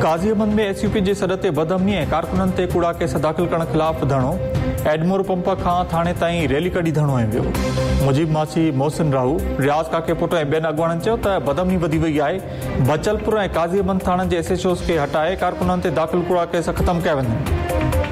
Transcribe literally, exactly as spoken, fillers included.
गाज़ियाबाद में S U P जे सॾ ते बदअमनी ऐं कारकुननि ते कूड़ा केस दाख़िल करण ख़िलाफ़ धरणो। एडमोर पंप खां थाणे ताईं रैली कढी धरणो हंयो वियो। मुजीब मासी, मोहसिन राहू, रियाज़ काके पुट ऐं ॿियनि अॻवाननि चयो त बदअमनी वधी वई आहे। बचलपुर ऐं गाज़ियाबाद थाणनि जे एस एच ओज़ खे हटाए कारकुननि ते दाख़िल कूड़ा केस ख़तमु कया वेंदा।